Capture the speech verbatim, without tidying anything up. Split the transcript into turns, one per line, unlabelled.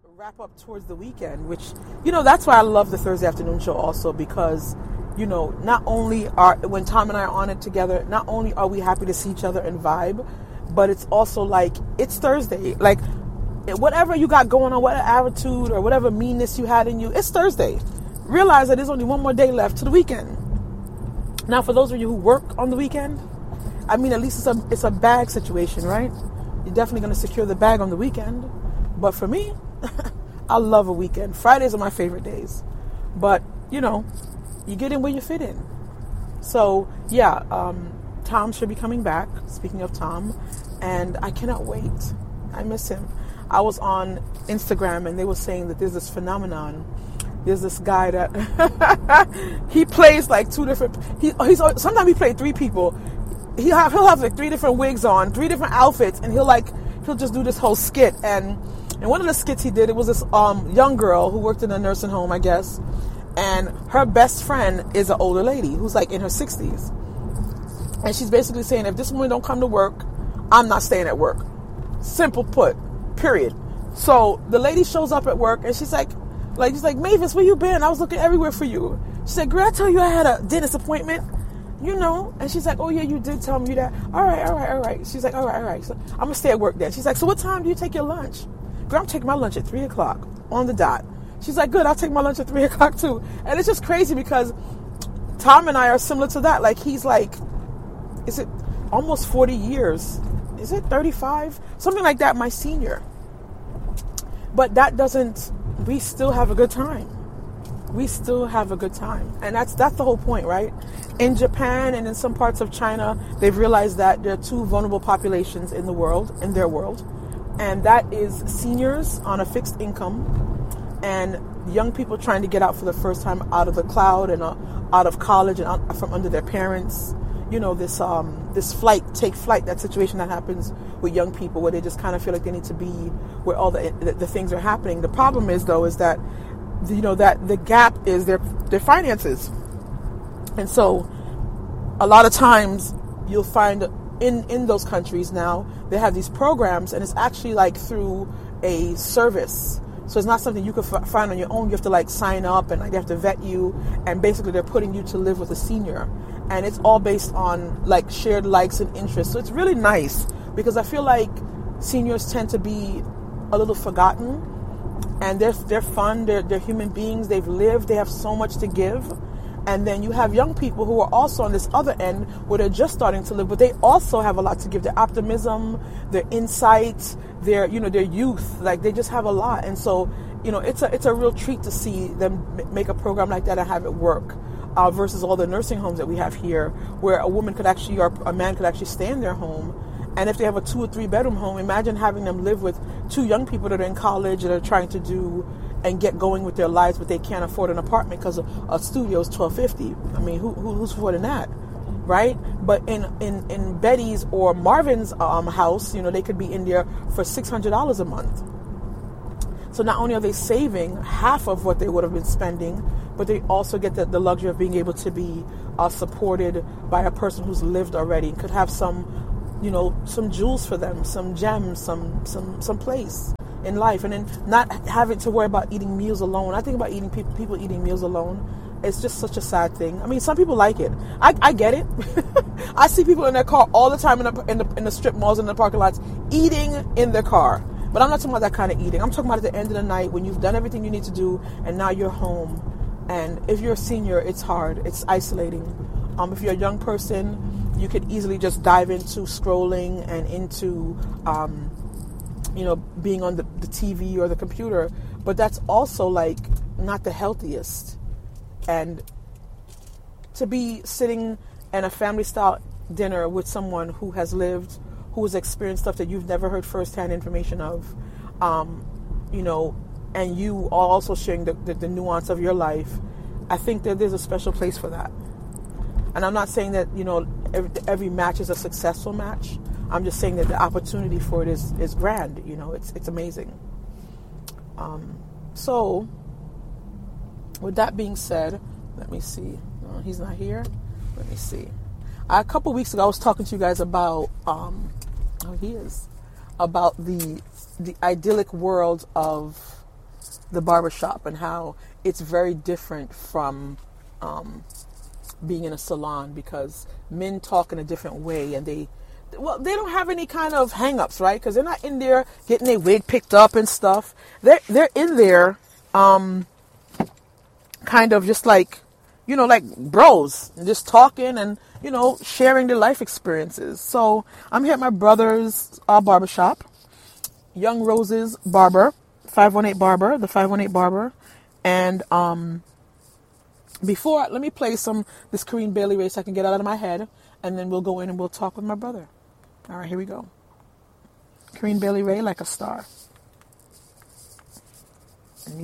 wrap up towards the weekend, which, you know, that's why I love the Thursday afternoon show also, because, you know, not only are, when Tom and I are on it together, not only are we happy to see each other and vibe, but it's also like, it's Thursday. Like, whatever you got going on, whatever attitude or whatever meanness you had in you, it's Thursday. Realize that there's only one more day left to the weekend. Now, for those of you who work on the weekend, I mean, at least it's a, it's a bag situation, right? You're definitely going to secure the bag on the weekend. But for me, I love a weekend. Fridays are my favorite days. But, you know, you get in where you fit in. So, yeah, um, Tom should be coming back, speaking of Tom. And I cannot wait. I miss him. I was on Instagram and they were saying that there's this phenomenon. There's this guy that he plays like two different. He, he's sometimes he plays three people. He have, he'll have like three different wigs on, three different outfits, and he'll like he'll just do this whole skit. And and one of the skits he did, it was this um young girl who worked in a nursing home, I guess, and her best friend is an older lady who's like in her sixties, and she's basically saying, if this woman don't come to work, I'm not staying at work. Simple put, period. So the lady shows up at work and she's like. Like, she's like, Mavis, where you been? I was looking everywhere for you. She said, girl, I tell you I had a dentist appointment, you know? And she's like, oh, yeah, you did tell me that. All right, all right, all right. She's like, all right, all right. So I'm going to stay at work then. She's like, so what time do you take your lunch? Girl, I'm taking my lunch at three o'clock on the dot. She's like, good, I'll take my lunch at three o'clock too. And it's just crazy because Tom and I are similar to that. Like, he's like, is it almost forty years? Is it thirty-five? Something like that, my senior. But that doesn't... we still have a good time. We still have a good time. And that's that's the whole point, right? In Japan and in some parts of China, they've realized that there are two vulnerable populations in the world, in their world. And that is seniors on a fixed income and young people trying to get out for the first time out of the cloud and uh, out of college and out from under their parents. You know, this um, this flight, take flight, that situation that happens with young people where they just kind of feel like they need to be where all the, the the things are happening. The problem is, though, is that, you know, that the gap is their their finances. And so a lot of times you'll find in, in those countries now, they have these programs and it's actually like through a service. So it's not something you can f- find on your own. You have to like sign up and like they have to vet you. And basically they're putting you to live with a senior. And it's all based on like shared likes and interests. So it's really nice because I feel like seniors tend to be a little forgotten. And they're they're fun. They're they're human beings. They've lived. They have so much to give. And then you have young people who are also on this other end where they're just starting to live, but they also have a lot to give. Their optimism, their insight, their, you know, their youth, like they just have a lot. And so, you know, it's a it's a real treat to see them make a program like that and have it work uh, versus all the nursing homes that we have here where a woman could actually, or a man could actually stay in their home. And if they have a two or three bedroom home, imagine having them live with two young people that are in college that are trying to do and get going with their lives, but they can't afford an apartment because a, a studio is twelve fifty. I mean, who, who who's affording that, right? But in, in, in Betty's or Marvin's um, house, you know, they could be in there for six hundred dollars a month. So not only are they saving half of what they would have been spending, but they also get the, the luxury of being able to be uh, supported by a person who's lived already and could have some, you know, some jewels for them, some gems, some some some place in life, and then not having to worry about eating meals alone. I think about eating people people eating meals alone. It's just such a sad thing. I mean, some people like it. I, I get it. I see people in their car all the time in the, in the in the strip malls and the parking lots eating in their car. But I'm not talking about that kind of eating. I'm talking about at the end of the night when you've done everything you need to do and now you're home. And if you're a senior, it's hard. It's isolating. Um, if you're a young person, you could easily just dive into scrolling and into, um, you know, being on the, the T V or the computer. But that's also like not the healthiest. And to be sitting in a family style dinner with someone who has lived, who has experienced stuff that you've never heard firsthand information of, um, you know, and you are also sharing the, the, the nuance of your life, I think that there's a special place for that. And I'm not saying that, you know, every, every match is a successful match. I'm just saying that the opportunity for it is, is grand. You know, it's it's amazing. Um, so, with that being said, let me see. No, he's not here. Let me see. A couple weeks ago, I was talking to you guys about, um, oh, he is, about the the idyllic world of the barbershop and how it's very different from um, being in a salon, because men talk in a different way, and they, well, they don't have any kind of hang-ups, right? Because they're not in there getting their wig picked up and stuff. They're, they're in there um, kind of just like, you know, like bros, just talking and, you know, sharing their life experiences. So I'm here at my brother's uh, barbershop, Young Roses Barber, five one eight Barber, the five one eight Barber. And um, before, let me play some, this Corinne Bailey race I can get out of my head, and then we'll go in and we'll talk with my brother. All right, here we go. Corinne Bailey Rae, Like a Star.